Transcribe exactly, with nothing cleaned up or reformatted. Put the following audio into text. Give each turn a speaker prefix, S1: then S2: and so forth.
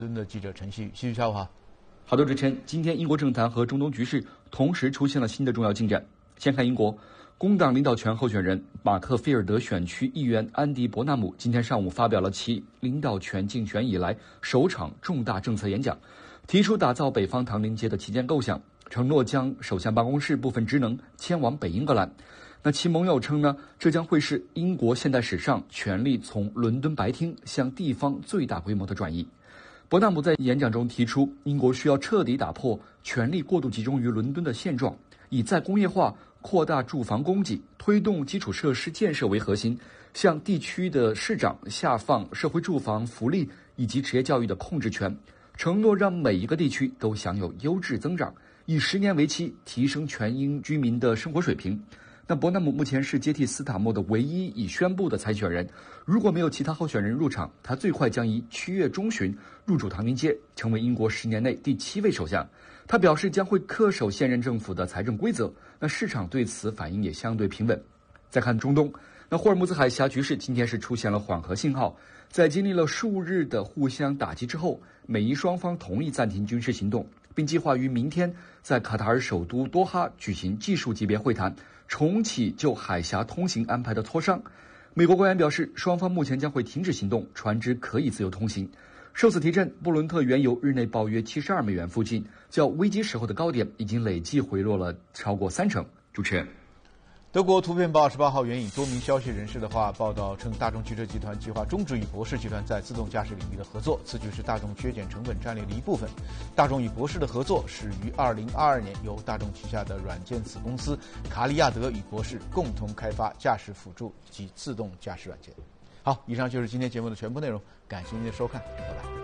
S1: 敦的记者陈曦宇，曦宇下午好。
S2: 好的，主持人，今天英国政坛和中东局势同时出现了新的重要进展。先看英国，工党领导权候选人马克菲尔德选区议员安迪伯纳姆今天上午发表了其领导权竞选以来首场重大政策演讲，提出打造北方唐宁街的旗舰构想，承诺将首相办公室部分职能迁往北英格兰。那其盟友称呢，这将会是英国现代史上权力从伦敦白厅向地方最大规模的转移。伯纳姆在演讲中提出，英国需要彻底打破权力过度集中于伦敦的现状，以再工业化、扩大住房供给、推动基础设施建设为核心，向地区的市长下放社会住房、福利以及职业教育的控制权，承诺让每一个地区都享有优质增长，以十年为期提升全英居民的生活水平。那伯纳姆目前是接替斯塔默的唯一已宣布的参选人，如果没有其他候选人入场，他最快将于七月中旬入主唐宁街，成为英国十年内第七位首相。他表示将会恪守现任政府的财政规则，那市场对此反应也相对平稳。再看中东，那霍尔木兹海峡局势今天是出现了缓和信号，在经历了数日的互相打击之后，美伊双方同意暂停军事行动，并计划于明天在卡塔尔首都多哈举行技术级别会谈，重启就海峡通行安排的磋商。美国官员表示，双方目前将会停止行动，船只可以自由通行。受此提振，布伦特原油日内报约七十二美元附近，较危机时候的高点已经累计回落了超过三成。主持人。
S1: 德国图片报二十八号援引多名消息人士的话报道称，大众汽车集团计划终止与博世集团在自动驾驶领域的合作，此举是大众削减成本战略的一部分。大众与博世的合作始于二零二二年，由大众旗下的软件子公司卡利亚德与博世共同开发驾驶辅助及自动驾驶软件。好，以上就是今天节目的全部内容，感谢您的收看，拜拜。